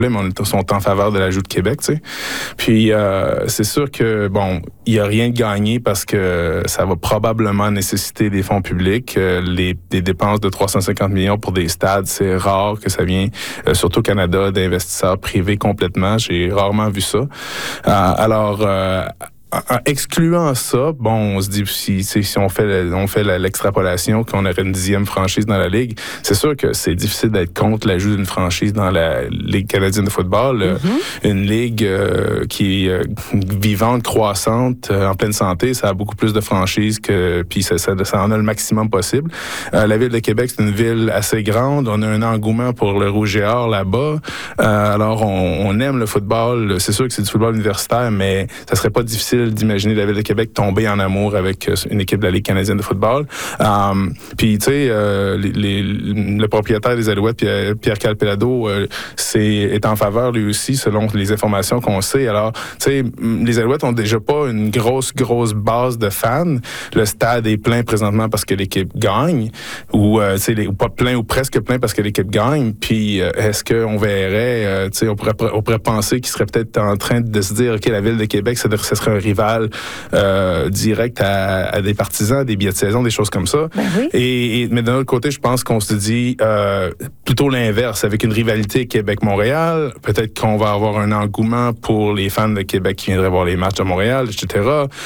mais sont en faveur de l'ajout de Québec, tu sais. Puis, c'est sûr que, bon, il n'y a rien de gagné parce que ça va probablement nécessiter des fonds publics. Des dépenses de 350 millions pour des stades, c'est rare que ça vienne, surtout au Canada, d'investisseurs privés complètement. J'ai rarement vu ça. Alors, en excluant ça, bon, on se dit si on fait l'extrapolation qu'on aurait une 10e franchise dans la Ligue, c'est sûr que c'est difficile d'être contre l'ajout d'une franchise dans la Ligue canadienne de football, une ligue qui est vivante, croissante, en pleine santé, ça a beaucoup plus de franchises puis ça en a le maximum possible. La ville de Québec, c'est une ville assez grande, on a un engouement pour le rouge et or là-bas. Alors on aime le football, c'est sûr que c'est du football universitaire, mais ça serait pas difficile d'imaginer la Ville de Québec tomber en amour avec une équipe de la Ligue canadienne de football. Puis, tu sais, le propriétaire des Alouettes, Pierre Calpelado, est en faveur, lui aussi, selon les informations qu'on sait. Alors, tu sais, les Alouettes ont déjà pas une grosse base de fans. Le stade est plein présentement parce que l'équipe gagne, ou, tu sais, ou pas plein, ou presque plein parce que l'équipe gagne. Puis, est-ce qu'on verrait, tu sais, on pourrait penser qu'il serait peut-être en train de se dire, OK, la Ville de Québec, ce serait un rival direct à des partisans, des billets de saison, des choses comme ça. Ben oui. Mais d'un autre côté, je pense qu'on se dit plutôt l'inverse. Avec une rivalité Québec-Montréal, peut-être qu'on va avoir un engouement pour les fans de Québec qui viendraient voir les matchs à Montréal, etc.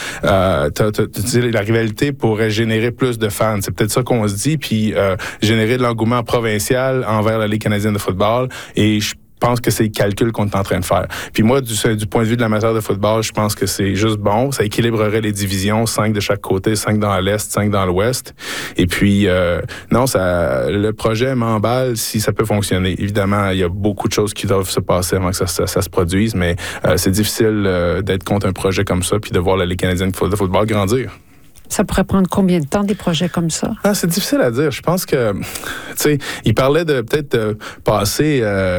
La rivalité pourrait générer plus de fans. C'est peut-être ça qu'on se dit, puis générer de l'engouement provincial envers la Ligue canadienne de football. Et je pense que c'est le calcul qu'on est en train de faire. Puis moi, du point de vue de l'amateur de football, je pense que c'est juste bon. Ça équilibrerait les divisions, 5 de chaque côté, 5 dans l'Est, 5 dans l'Ouest. Et puis, non, le projet m'emballe si ça peut fonctionner. Évidemment, il y a beaucoup de choses qui doivent se passer avant que ça se produise, mais c'est difficile d'être contre un projet comme ça puis de voir la Ligue canadienne de football grandir. Ça pourrait prendre combien de temps, des projets comme ça? C'est difficile à dire. Je pense que, tu sais, il parlait de peut-être passer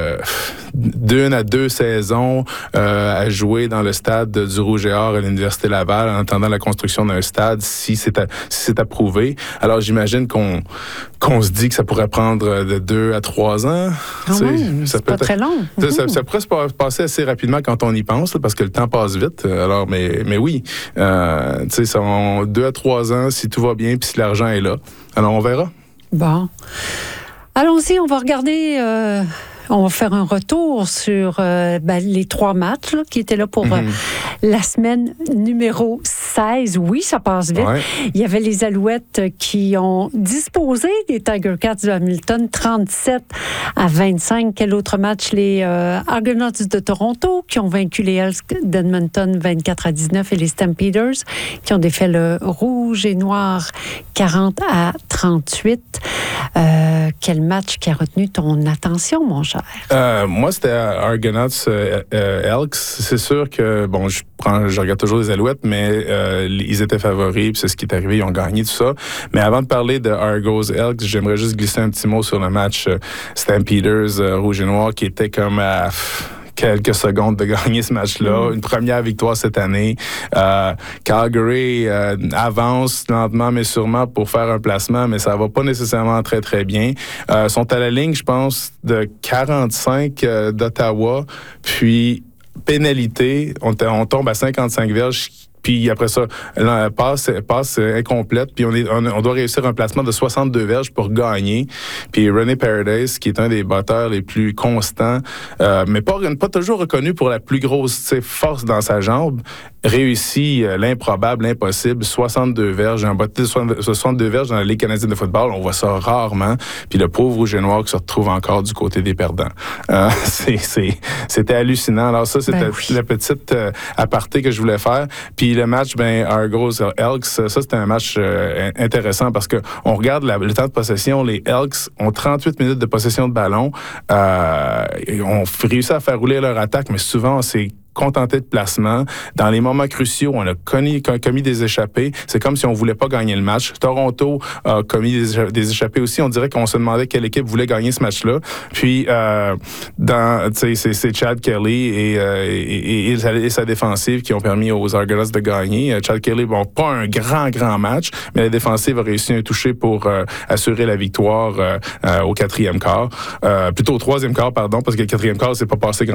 d'1 à 2 saisons à jouer dans le stade du Rouge et Or à l'Université Laval en attendant la construction d'un stade si c'est approuvé. Alors, j'imagine qu'on se dit que ça pourrait prendre de 2 à 3 ans. C'est pas très long. Ça pourrait se passer assez rapidement quand on y pense, là, parce que le temps passe vite. Alors, mais oui, tu sais, ça 2 à 3 ans, si tout va bien, puis si l'argent est là. Alors, on verra. Bon. Allons-y, on va regarder... On va faire un retour sur les 3 matchs là, qui étaient là pour la semaine numéro 16. Oui, ça passe vite. Ouais. Il y avait les Alouettes qui ont disposé des Tiger Cats de Hamilton 37-25. Quel autre match? Les Argonauts de Toronto qui ont vaincu les Elks d'Edmonton 24-19 et les Stampeders qui ont défait le Rouge et Noir 40-38. Quel match qui a retenu ton attention, mon cher? Moi, c'était Argonauts Elks. C'est sûr que, bon, je regarde toujours les Alouettes, mais ils étaient favoris, puis c'est ce qui est arrivé, ils ont gagné tout ça. Mais avant de parler de Argos Elks, j'aimerais juste glisser un petit mot sur le match Stampeders Rouge et Noir qui était comme à quelques secondes de gagner ce match-là. Une première victoire cette année. Calgary avance lentement mais sûrement pour faire un placement, mais ça va pas nécessairement très, très bien. Sont à la ligne, je pense, de 45 d'Ottawa. Puis, pénalité, on tombe à 55 verges. Puis après ça, passe incomplète. Puis on doit réussir un placement de 62 verges pour gagner. Puis René Paredes, qui est un des batteurs les plus constants, mais pas toujours reconnu pour la plus grosse force dans sa jambe, réussit l'improbable, l'impossible, 62 verges. Un botté de 62 verges dans la Ligue canadienne de football, on voit ça rarement. Puis le pauvre Rouge et Noir qui se retrouve encore du côté des perdants. C'était hallucinant. Alors ça, c'était la petite aparté que je voulais faire. Puis le match, Argos Elks, ça c'était un match intéressant parce que on regarde le temps de possession. Les Elks ont 38 minutes de possession de ballon. Ils ont réussi à faire rouler leur attaque, mais souvent c'est contenté de placement. Dans les moments cruciaux, on a commis des échappées. C'est comme si on voulait pas gagner le match. Toronto a commis des échappées aussi. On dirait qu'on se demandait quelle équipe voulait gagner ce match-là. Puis, c'est Chad Kelly et sa défensive qui ont permis aux Argonauts de gagner. Chad Kelly, bon, pas un grand match, mais la défensive a réussi un toucher pour assurer la victoire au quatrième quart. Plutôt au troisième quart, pardon, parce que le quatrième quart, c'est pas passé